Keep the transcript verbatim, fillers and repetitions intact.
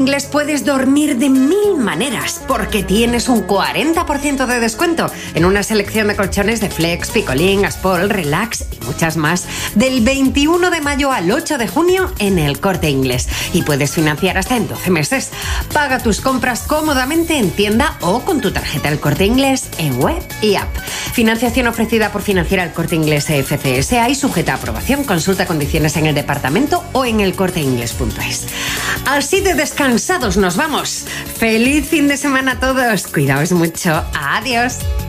Inglés puedes dormir de mil maneras porque tienes un cuarenta por ciento de descuento en una selección de colchones de Flex, Picolín, Aspol, Relax y muchas más del veintiuno de mayo al ocho de junio en El Corte Inglés. Y puedes financiar hasta en doce meses. Paga tus compras cómodamente en tienda o con tu tarjeta El Corte Inglés en web y app. Financiación ofrecida por Financiera El Corte Inglés F C S A y sujeta a aprobación. Consulta condiciones en el departamento o en elcorteinglés punto es. Así de descansados nos vamos. ¡Feliz fin de semana a todos! Cuidaos mucho. Adiós.